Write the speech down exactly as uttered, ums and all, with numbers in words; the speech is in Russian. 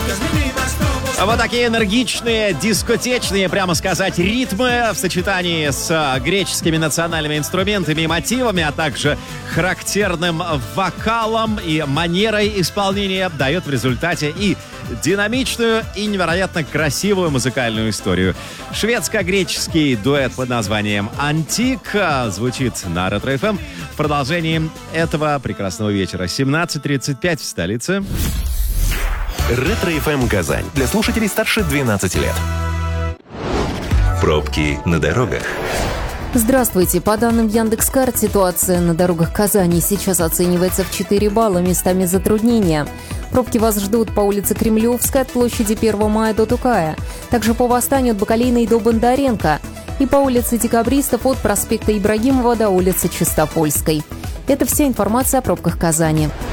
Вот такие энергичные, дискотечные, прямо сказать, ритмы в сочетании с греческими национальными инструментами и мотивами, а также характерным вокалом и манерой исполнения дает в результате и динамичную и невероятно красивую музыкальную историю. Шведско-греческий дуэт под названием «Антик» звучит на Ретро-эф эм в продолжении этого прекрасного вечера. семнадцать тридцать пять в столице. Ретро-эф эм Казань. Для слушателей старше двенадцати лет. Пробки на дорогах. Здравствуйте. По данным Яндекс.Карт, ситуация на дорогах Казани сейчас оценивается в четыре балла, местами затруднения. Пробки вас ждут по улице Кремлевской от площади первого мая до Тукая. Также по Восстанию от Бакалейной до Бондаренко. И по улице Декабристов от проспекта Ибрагимова до улицы Чистопольской. Это вся информация о пробках Казани.